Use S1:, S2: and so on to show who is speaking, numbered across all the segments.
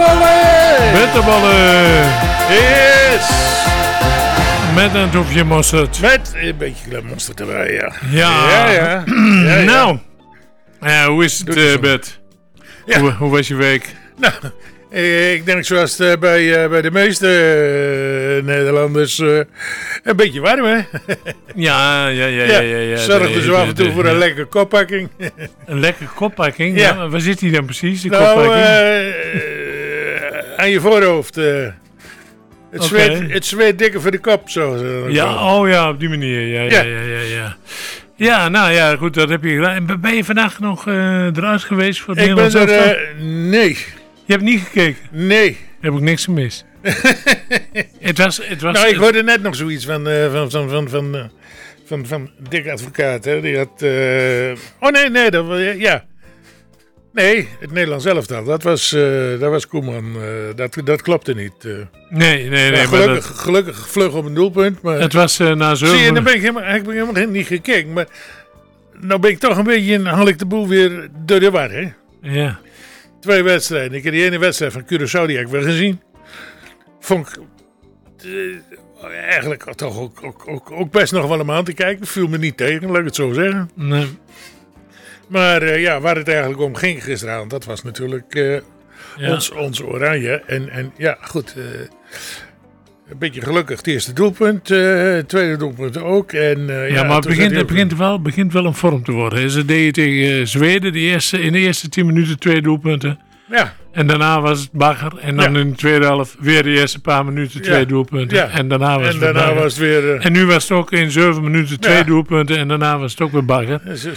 S1: Bitterballen!
S2: Bitterballen!
S1: Yes!
S2: Met een toefje mosterd.
S1: Met een beetje mosterd erbij, ja.
S2: Ja. Nou, hoe is het, Bert?
S1: Ja.
S2: Hoe was je week?
S1: Nou, ik denk zoals het bij de meeste Nederlanders een beetje warm, hè?
S2: Ja.
S1: Zorg zo af en toe voor een lekkere koppakking.
S2: Een lekkere koppakking?
S1: Ja.
S2: Ja. Waar zit die dan precies, die
S1: Nou,
S2: koppakking?
S1: aan je voorhoofd. Het zweet dikker voor de kop, zo.
S2: Op die manier. Ja. Ja, nou ja, goed, dat heb je gedaan. Ben je vandaag nog eruit geweest voor het Nederlands elftal?
S1: Nee.
S2: Je hebt niet gekeken?
S1: Nee.
S2: Heb ik niks gemist. Het was.
S1: Nou, ik hoorde net nog zoiets van Dick Advocaat, hè. Die had... Nee, het Nederlands elftal. Dat was Koeman. Dat klopte niet.
S2: Nee.
S1: Gelukkig vlug op een doelpunt. Maar...
S2: Het was na 7...
S1: Zie je, dan ben ik helemaal niet gekeken. Maar nou ben ik toch een beetje... haal ik de boel weer door de war, hè.
S2: Ja.
S1: 2 wedstrijden. Ik heb die ene wedstrijd van Curaçao, die heb ik wel gezien. Vond ik... eigenlijk toch ook best nog wel een aan te kijken. Dat viel me niet tegen, laat ik het zo zeggen.
S2: Nee.
S1: Maar waar het eigenlijk om ging gisteravond, dat was natuurlijk ons Oranje. En ja, goed. Een beetje gelukkig het eerste doelpunt. Het tweede doelpunt ook.
S2: Maar het begint wel een vorm te worden. Ze deden tegen Zweden in de eerste 10 minuten 2 doelpunten.
S1: Ja.
S2: En daarna was het bagger. En dan in de tweede helft weer de eerste paar minuten 2 doelpunten.
S1: Ja.
S2: En daarna was het weer... En nu was het ook in 7 minuten 2 doelpunten. En daarna was het ook weer bagger.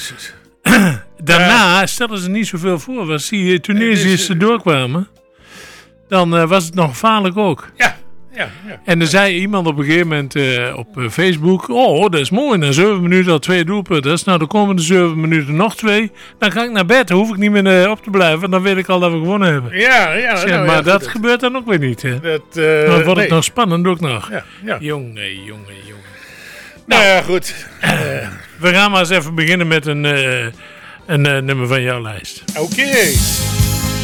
S2: Daarna stellen ze niet zoveel voor. Als die Tunesiërs er doorkwamen, dan was het nog gevaarlijk ook.
S1: Ja.
S2: En er zei iemand op een gegeven moment op Facebook... Oh, dat is mooi. Na 7 minuten al 2 doelpunten. Dat is nou de komende 7 minuten nog 2. Dan ga ik naar bed. Dan hoef ik niet meer op te blijven. Dan weet ik al dat we gewonnen hebben.
S1: Ja.
S2: Maar dat gebeurt dan ook weer niet. Hè? Dan wordt het nog spannend ook nog.
S1: Ja.
S2: Jongen.
S1: Nou ja, goed.
S2: We gaan maar eens even beginnen met een nummer van jouw lijst.
S1: Oké.